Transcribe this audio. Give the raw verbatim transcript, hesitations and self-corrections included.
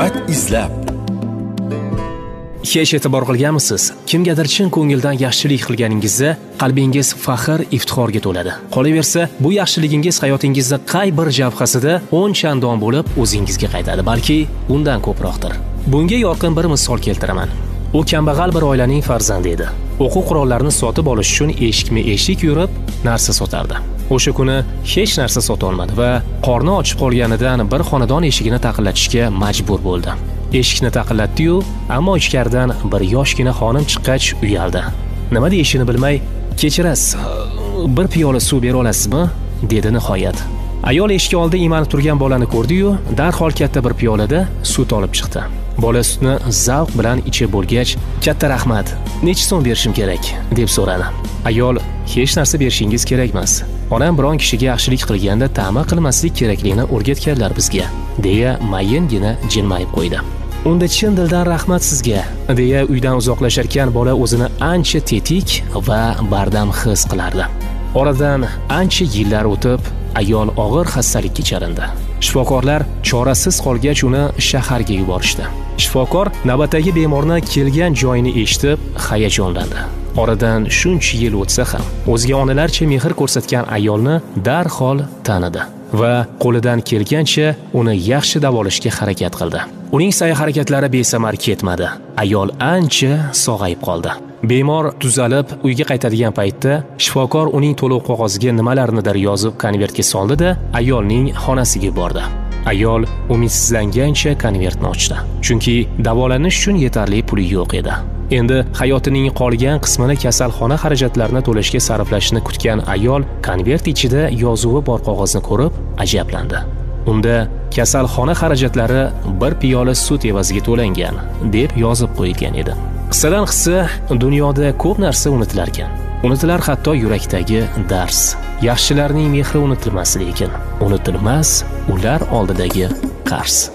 Rahmat izlab. Hech e'tibor qilganmisiz? Kimgadir chin ko'ngildan yaxshilik qilganingizda qalbingiz faxr, iftixorga to'ladi. Qolaversa, bu yaxshiligingiz hayotingizda qay bir jabhasida o'n chandon bo'lib o'zingizga qaytadi, balki undan ko'proqdir. Bunga yorqin bir misol keltiraman. U kambag'al bir oilaning farzandi edi. O'quv qurollarini sotib olish uchun eshikma-eshik yurib, narsa sotardi. O'sha kuni hech narsa sota olmadi va qorni ochib qolganidan bir xonadon eshigini taqillatishga majbur bo'ldi. Eshikni taqillatdi-yu, ammo ichkaridan bir yoshgina xonim chiqqach uyaldi. Nima deyishini bilmay, "Kechirasiz, bir piyola suv bera olasizmi?" dedi nihoyat. Ayol eshik oldida imanib turgan bolani ko'rdi-yu, darhol katta bir piyolada sut olib chiqdi. Bola sutni zavq bilan ichib bo'lgach, "Katta rahmat, necha so'm berishim kerak?" deb so'radi. Ayol, "Hech narsa berishingiz kerak emas. Onam biron kishiga yaxshilik qilganda ta'ma qilmaslik kerakligini o'rgatganlar bizga", deya mayingina jilmayib qo'ydi. "Unda chin dildan rahmat sizga", deya uydan uzoqlasharkan bola o'zini ancha tetik va bardam his qilardi. Oradan ancha yillar o'tib, ayol og'ir xastalikka chalindi. Shifokorlar chorasiz qolgach uni shaharga yuborishdi. Shifokor navbatdagi bemorni kelgan joyini eshitib hayajonlandi. Oradan shuncha yil o'tsa ham o'ziga onalarcha mehr ko'rsatgan ayolni darhol tanidi va qo'lidan kelgancha uni yaxshi davolashga harakat qildi. Uning sa'y-harakatlari besamar ketmadi. Ayol ancha sog'ayib qoldi. Bemor tuzalib uyga qaytadigan paytda shifokor uning to'lov qog'oziga nimalarnidir yozib konvertga soldi-da, ayolning xonasiga bordi. Ayol umidsizlangancha konvertni ochdi, chunki davolanish uchun yetarli puli yo'q edi. Endi hayotining qolgan qismini kasalxona xarajatlarini to'lashga sarflashni kutgan ayol konvert ichida yozuvi bor qog'ozni ko'rib ajablandi. Unda kasalxona xarajatlari bir piyola sut evaziga to'langan deb yozib qo'yilgan edi. Qissadan hissa dunyoda ko'p narsa unutilar ekan. Unutilar hatto yurakdagi dars. Yaxshilarning mehri unutilmas, lekin unutilmas ular oldidagi qarz.